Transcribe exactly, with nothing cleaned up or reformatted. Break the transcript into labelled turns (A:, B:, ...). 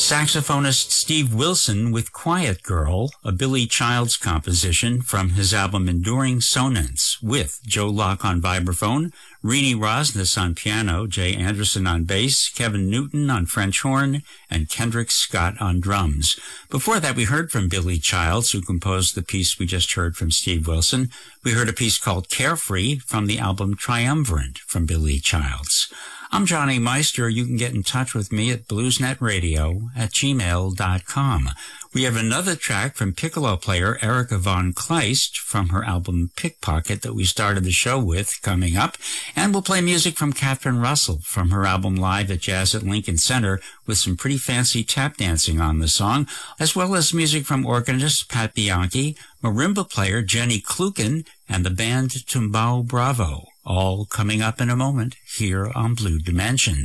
A: Saxophonist Steve Wilson with Quiet Girl, a Billy Childs composition from his album Enduring Sonance, with Joe Locke on vibraphone, Rini Rosnes on piano, Jay Anderson on bass, Kevin Newton on French horn, and Kendrick Scott on drums. Before that, we heard from Billy Childs, who composed the piece we just heard from Steve Wilson. We heard a piece called Carefree from the album Triumvirate from Billy Childs. I'm Johnny Meister. You can get in touch with me at bluesnetradio at gmail dot com. We have another track from piccolo player Erica von Kleist from her album Pickpocket that we started the show with coming up. And we'll play music from Catherine Russell from her album Live at Jazz at Lincoln Center with some pretty fancy tap dancing on the song, as well as music from organist Pat Bianchi, marimba player Jenny Kluken, and the band Tumbao Bravo. All coming up in a moment here on Blue Dimension.